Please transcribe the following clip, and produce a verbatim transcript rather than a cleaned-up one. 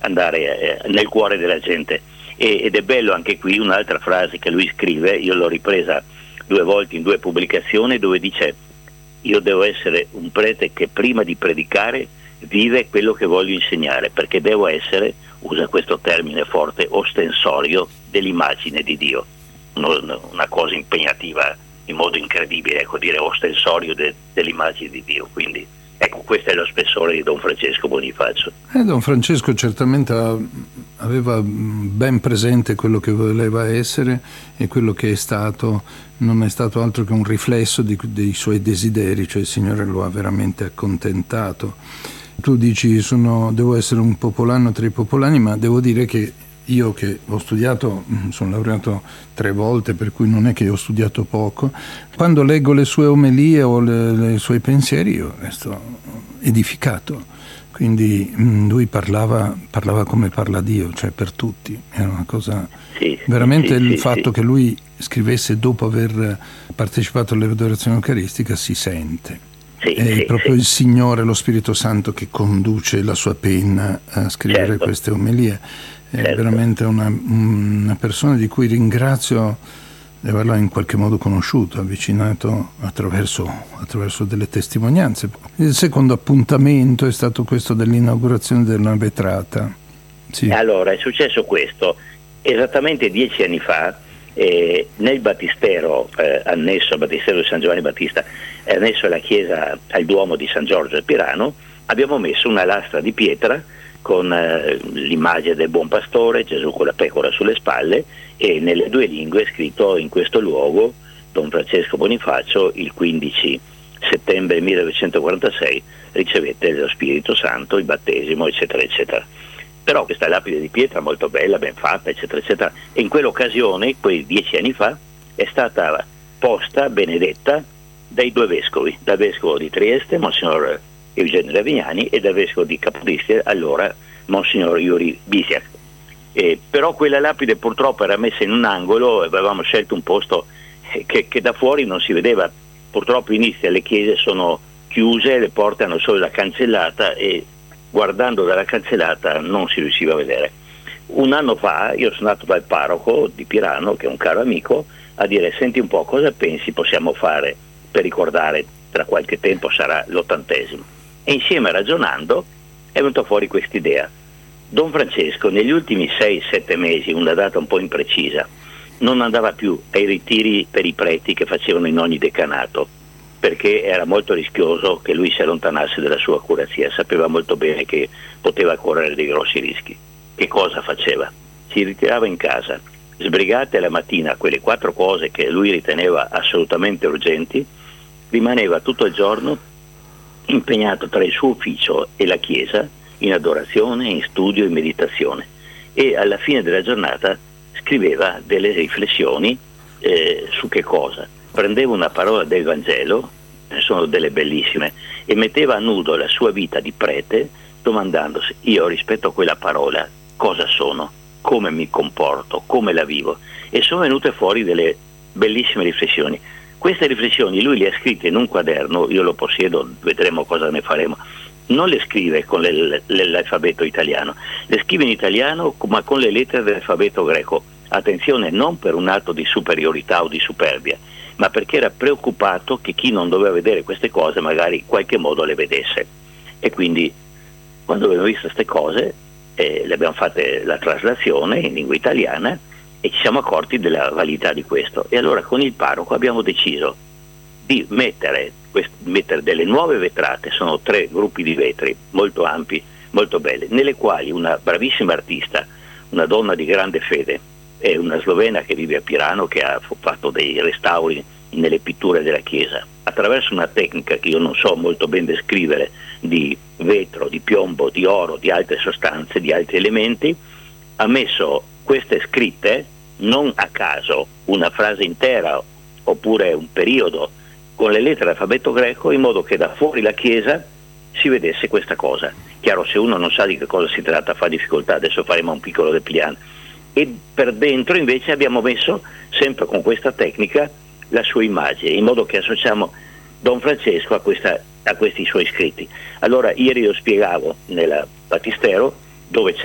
andare eh, nel cuore della gente. E, ed è bello anche qui un'altra frase che lui scrive, io l'ho ripresa due volte in due pubblicazioni, dove dice: io devo essere un prete che prima di predicare vive quello che voglio insegnare, perché devo essere, usa questo termine forte, ostensorio dell'immagine di Dio. Una cosa impegnativa in modo incredibile, ecco, dire ostensorio de, dell'immagine di Dio. Quindi ecco, questo è lo spessore di Don Francesco Bonifacio. Eh, Don Francesco certamente aveva ben presente quello che voleva essere, e quello che è stato non è stato altro che un riflesso di, dei suoi desideri, cioè il Signore lo ha veramente accontentato. Tu dici sono, devo essere un popolano tra i popolani, ma devo dire che io, che ho studiato, sono laureato tre volte, per cui non è che ho studiato poco, quando leggo le sue omelie o le, le, i suoi pensieri io resto edificato. Quindi mh, lui parlava, parlava come parla Dio, cioè per tutti. Era una cosa sì, veramente, sì, il sì, fatto sì. che lui scrivesse dopo aver partecipato all'adorazione eucaristica si sente. Sì, È sì, proprio sì. il Signore, lo Spirito Santo, che conduce la sua penna a scrivere Certo. queste omelie. È certo. veramente una, una persona di cui ringrazio di averla in qualche modo conosciuto, avvicinato attraverso, attraverso delle testimonianze. Il secondo appuntamento è stato questo dell'inaugurazione della vetrata. Sì. Allora, è successo questo esattamente dieci anni fa, eh, nel battistero eh, annesso al battistero di San Giovanni Battista, annesso alla chiesa, al Duomo di San Giorgio a Pirano, abbiamo messo una lastra di pietra con eh, l'immagine del buon pastore, Gesù con la pecora sulle spalle, e nelle due lingue è scritto: in questo luogo Don Francesco Bonifacio il quindici settembre millenovecentoquarantasei ricevette lo Spirito Santo, il battesimo, eccetera eccetera. Però questa lapide di pietra molto bella, ben fatta, eccetera eccetera, e in quell'occasione, quei dieci anni fa, è stata posta, benedetta dai due vescovi, dal vescovo di Trieste, Monsignor Eugenio Lavignani, e dal vescovo di Capodistria, allora Monsignor Yuri Bisiak. Eh, però quella lapide purtroppo era messa in un angolo, avevamo scelto un posto eh, che, che da fuori non si vedeva. Purtroppo inizia, le chiese sono chiuse, le porte hanno solo la cancellata, e guardando dalla cancellata non si riusciva a vedere. Un anno fa io sono andato dal parroco di Pirano, che è un caro amico, a dire: senti un po', cosa pensi possiamo fare per ricordare, tra qualche tempo sarà l'ottantesimo. E insieme, ragionando, è venuta fuori quest'idea. Don Francesco negli ultimi sei sette mesi, una data un po' imprecisa, non andava più ai ritiri per i preti che facevano in ogni decanato, perché era molto rischioso che lui si allontanasse dalla sua curazia, sapeva molto bene che poteva correre dei grossi rischi. Che cosa faceva? Si ritirava in casa, sbrigate la mattina quelle quattro cose che lui riteneva assolutamente urgenti, rimaneva tutto il giorno impegnato tra il suo ufficio e la chiesa in adorazione, in studio, in meditazione, e alla fine della giornata scriveva delle riflessioni eh, su che cosa? Prendeva una parola del Vangelo, ne sono delle bellissime, e metteva a nudo la sua vita di prete, domandandosi: io rispetto a quella parola cosa sono, come mi comporto, come la vivo? E sono venute fuori delle bellissime riflessioni. Queste riflessioni lui le ha scritte in un quaderno, io lo possiedo, vedremo cosa ne faremo. Non le scrive con le, le, l'alfabeto italiano, le scrive in italiano ma con le lettere dell'alfabeto greco. Attenzione, non per un atto di superiorità o di superbia, ma perché era preoccupato che chi non doveva vedere queste cose magari in qualche modo le vedesse. E quindi, quando abbiamo visto queste cose, eh, le abbiamo fatte la traslazione in lingua italiana e ci siamo accorti della validità di questo. E allora con il parroco abbiamo deciso di mettere, quest- mettere delle nuove vetrate, sono tre gruppi di vetri molto ampi, molto belle, nelle quali una bravissima artista, una donna di grande fede, è una slovena che vive a Pirano, che ha fatto dei restauri nelle pitture della chiesa, attraverso una tecnica che io non so molto ben descrivere, di vetro, di piombo, di oro, di altre sostanze, di altri elementi, ha messo queste scritte, non a caso, una frase intera oppure un periodo, con le lettere dell'alfabeto greco, in modo che da fuori la chiesa si vedesse questa cosa. Chiaro, se uno non sa di che cosa si tratta fa difficoltà, adesso faremo un piccolo dépliant. E per dentro invece abbiamo messo, sempre con questa tecnica, la sua immagine, in modo che associamo Don Francesco a, questa, a questi suoi scritti. Allora ieri lo spiegavo nel battistero, dove c'è